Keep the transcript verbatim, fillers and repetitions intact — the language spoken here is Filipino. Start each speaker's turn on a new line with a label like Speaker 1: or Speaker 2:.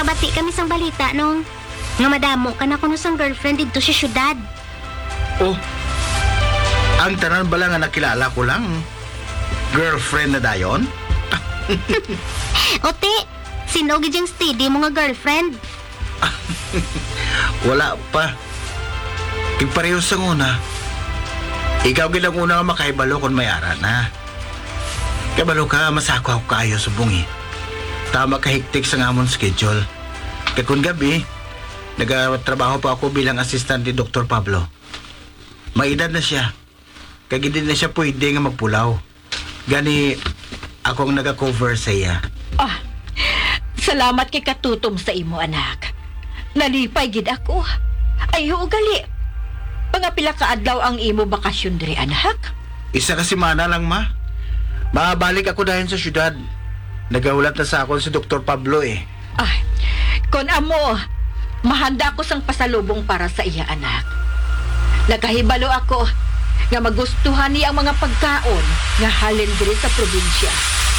Speaker 1: Nakabati kami sang balita nung nga madamo ka na kuno sang girlfriend dito sa syudad.
Speaker 2: Oh, ang tanan bala nga nakilala ko lang. Girlfriend na dayon?
Speaker 1: Ote, sino gidyang steady mo nga girlfriend?
Speaker 2: Wala pa. Igpareho sa una. Ikaw gilang una nga makaibalo kung mayara na. Kabalo ka, masako ako kayo sa bungi. Tama kahiktik sa ngamon schedule. Kaya kung gabi, nagatrabaho pa ako bilang assistant ni Doctor Pablo. May edad na siya. Kaya hindi na siya pwede nga magpulaw. Gani, akong nag-cover sa iya.
Speaker 3: Ah, salamat kay katutom sa imo, anak. Nalipay gid ako. Ay, ugali. Pangapila ka adlaw ang imo bakasyon diri, anak?
Speaker 2: Isa ka semana lang, ma. Mabalik ako dahil sa syudad. Nagaulat na sa akon si Doctor Pablo eh.
Speaker 3: Ah, kon amo, mahanda ko sang pasalubong para sa iya, anak. Nakahibalo ako nga magustuhan niya ang mga pagkaon nga halin diri sa probinsya.